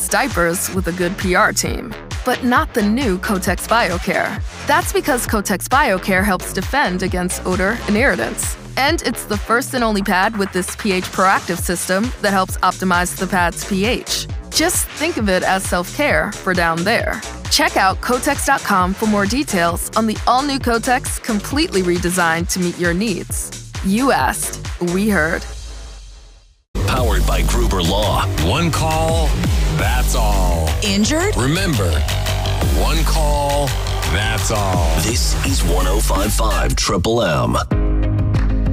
replace diapers with a good PR team. But not the new Kotex BioCare. That's because Kotex BioCare helps defend against odor and irritants. And it's the first and only pad with this pH proactive system that helps optimize the pad's pH. Just think of it as self-care for down there. Check out Kotex.com for more details on the all-new Kotex, completely redesigned to meet your needs. You asked, we heard. Powered by Gruber Law. One call, that's all. Injured? Remember, one call, that's all. This is 105.5 Triple M.